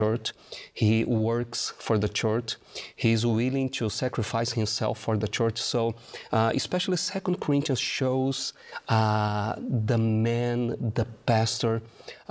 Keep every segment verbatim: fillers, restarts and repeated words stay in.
church. He works for the church. He's willing to sacrifice himself for the church. So uh, especially Second Corinthians shows uh, the man, the pastor,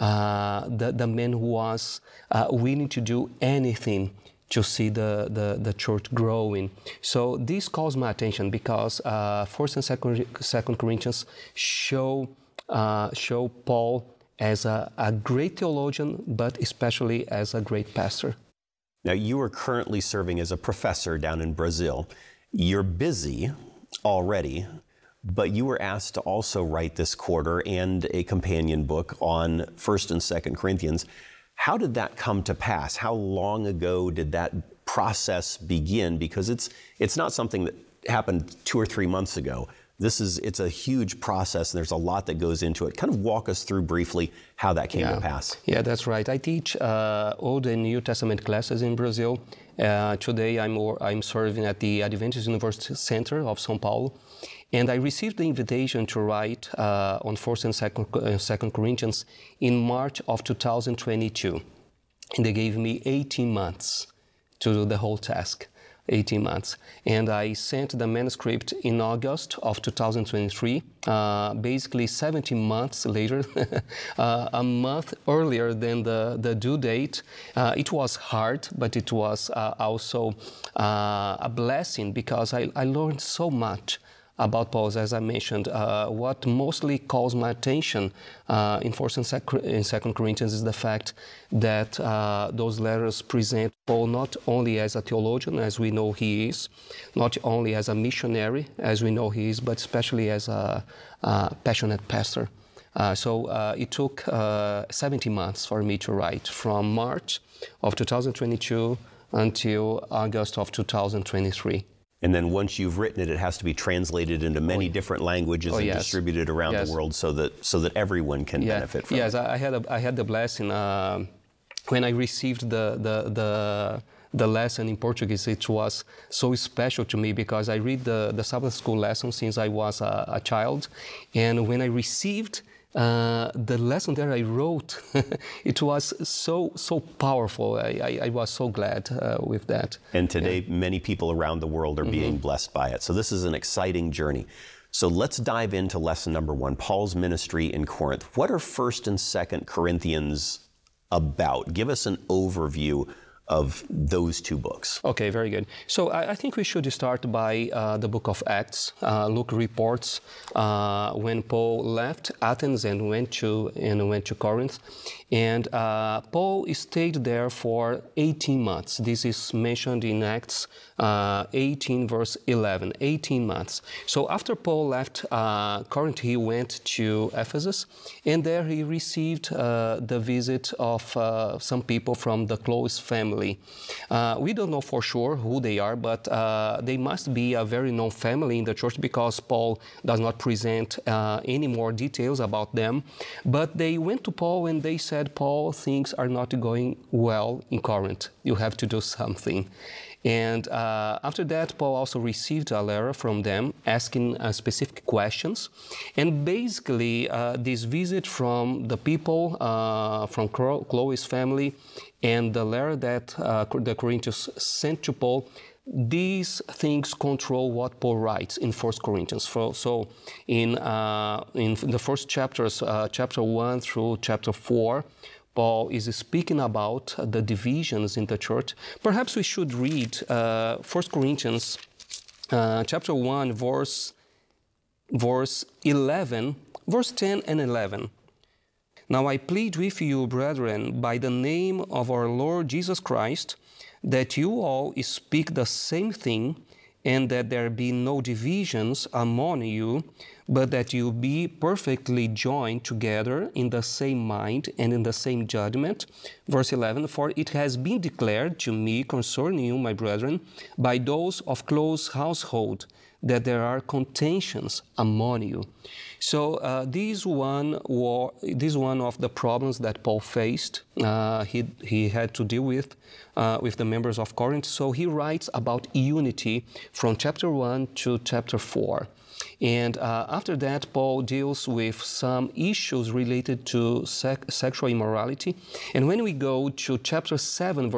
uh, the, the man who was uh, willing to do anything to see the, the, the church growing. So this calls my attention because uh, First and Second, Second Corinthians show, uh, show Paul as a, a great theologian, but especially as a great pastor. Now, you are currently serving as a professor down in Brazil. You're busy already, but you were asked to also write this quarter and a companion book on First and Second Corinthians. How did that come to pass? How long ago did that process begin? Because it's it's not something that happened two or three months ago. This is it's a huge process, and there's a lot that goes into it. Kind of walk us through briefly how that came yeah. to pass. Yeah, that's right. I teach uh, Old and New Testament classes in Brazil. Uh, today, I'm I'm serving at the Adventist University Center of São Paulo, and I received the invitation to write uh, on First and Second, uh, Second Corinthians in March of two thousand twenty-two, and they gave me eighteen months to do the whole task. eighteen months. And I sent the manuscript in August of two thousand twenty-three, uh, basically seventeen months later, uh, a month earlier than the, the due date. Uh, it was hard, but it was uh, also uh, a blessing because I, I learned so much about Paul, as I mentioned. Uh, what mostly calls my attention uh, in First and Sec- in Second Corinthians is the fact that uh, those letters present Paul not only as a theologian, as we know he is, not only as a missionary, as we know he is, but especially as a, a passionate pastor. Uh, so uh, it took uh, seventeen months for me to write, from March of two thousand twenty-two until August of two thousand twenty-three. And then once you've written it, it has to be translated into many oh, different languages oh, and yes. distributed around yes. the world so that so that everyone can yeah. benefit from yes, it. Yes, I had a, I had the blessing uh, when I received the the the the lesson in Portuguese. It was so special to me because I read the the Sabbath school lesson since I was a, a child, and when I received Uh, the lesson that I wrote, it was so so powerful. I, I, I was so glad uh, with that. And today, yeah. many people around the world are mm-hmm. being blessed by it. So this is an exciting journey. So let's dive into lesson number one, Paul's ministry in Corinth. What are First and Second Corinthians about? Give us an overview of those two books. Okay, very good. So I, I think we should start by uh, the book of Acts. Uh, Luke reports uh, when Paul left Athens and went to and went to Corinth, and uh, Paul stayed there for eighteen months. This is mentioned in Acts uh, eighteen, verse eleven. eighteen months. So after Paul left uh, Corinth, he went to Ephesus, and there he received uh, the visit of uh, some people from the close family. Uh, we don't know for sure who they are, but uh, they must be a very known family in the church because Paul does not present uh, any more details about them. But they went to Paul and they said, Paul, things are not going well in Corinth. You have to do something. And uh, after that, Paul also received a letter from them asking uh, specific questions. And basically, uh, this visit from the people, uh, from Chloe's family, and the letter that uh, the Corinthians sent to Paul, these things control what Paul writes in First Corinthians. So in, uh, in the first chapters, uh, chapter one through chapter four, Paul is speaking about the divisions in the church. Perhaps we should read uh, First Corinthians uh, chapter one, verse, verse eleven, verse ten and eleven. Now I plead with you, brethren, by the name of our Lord Jesus Christ, that you all speak the same thing, and that there be no divisions among you, but that you be perfectly joined together in the same mind and in the same judgment. Verse eleven, for it has been declared to me concerning you, my brethren, by those of close household, that there are contentions among you. So uh, this one war, this one of the problems that Paul faced. Uh, he he had to deal with uh, with the members of Corinth. So he writes about unity from chapter one to chapter four. And uh, after that, Paul deals with some issues related to sec- sexual immorality. And when we go to chapter seven,